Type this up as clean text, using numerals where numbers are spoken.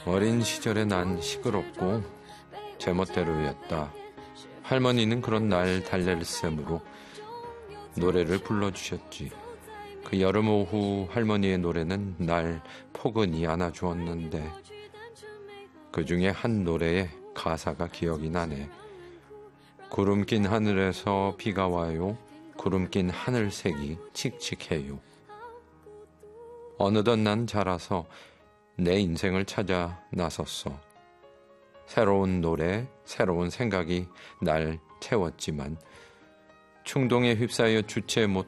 어린 시절에 난 시끄럽고 제멋대로였다. 할머니는 그런 날 달랠셈으로 노래를 불러주셨지. 그 여름 오후 할머니의 노래는 날 포근히 안아주었는데 그 중에 한 노래의 가사가 기억이 나네. 구름 낀 하늘에서 비가 와요. 구름 낀 하늘색이 칙칙해요. 어느덧 난 자라서 내 인생을 찾아 나섰어. 새로운 노래, 새로운 생각이 날 채웠지만 충동에 휩싸여 주체 못